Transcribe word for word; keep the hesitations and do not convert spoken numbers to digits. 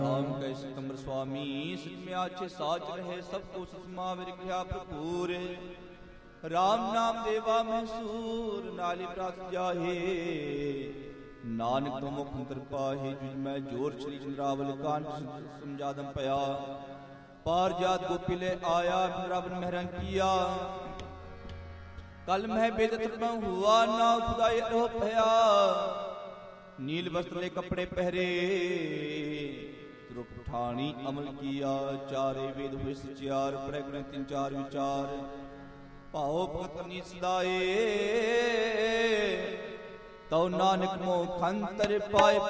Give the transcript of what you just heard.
राम कै सितंबर स्वामी सिच में आछे साच रहे सबको ससमा विरख्या भरपूर राम नाम देवा महसूर नाली प्रात जाहे नानक तो मुख अंतर पाहे जुज मैं जोर श्री चंद्रावल कांट समझादम पया पार जात गोपी ले आया रब मेहरन किया कल मैं बेदत में हुआ ना खुदाई रो भया नील वस्त्र ले कपड़े पहरे रुक ठानी अमल किया चारे वेद हुए सचियार प्रगण तीन चार विचार पाओ भगत नी सदाए तो नानक मोह खंतर पाए